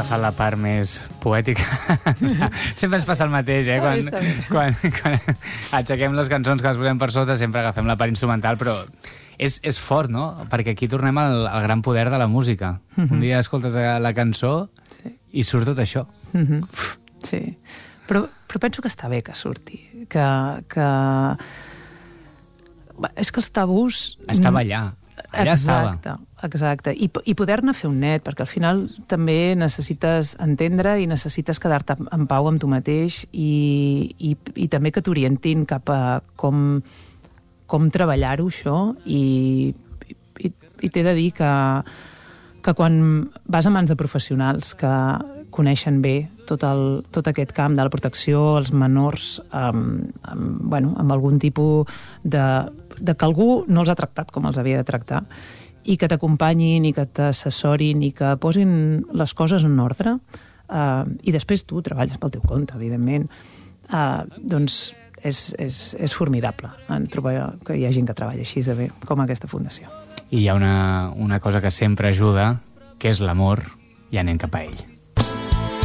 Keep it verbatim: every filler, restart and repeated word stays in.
agafat la part més poètica. Sempre ens passa el mateix, eh? Quan, quan, quan aixequem les cançons que les posem per sota, sempre agafem la part instrumental, però és, és fort, no? Perquè aquí tornem al, al gran poder de la música. Mm-hmm. Un dia escoltes la cançó sí. i surt tot això. Mm-hmm. Sí, però, però penso que està bé que surti, que... que... És que els tabús... Estava allà. Allà exacte, estava. Exacte. I, i poder-ne fer un net, perquè al final també necessites entendre i necessites quedar-te en pau amb tu mateix i, i, i també que t'orientin cap a com, com treballar-ho, això, i, i, i t'he de dir que, que quan vas a mans de professionals que coneixen bé tot, el, tot aquest camp de la protecció als menors amb, amb, bueno, amb algun tipus de, de que algú no els ha tractat com els havia de tractar i que t'acompanyin i que t'assessorin i que posin les coses en ordre eh, i després tu treballes pel teu compte, evidentment, eh, doncs és, és, és formidable en trobar que hi ha gent que treballa així de bé, com aquesta fundació. I hi ha una, una cosa que sempre ajuda, que és l'amor, i anem cap a ell.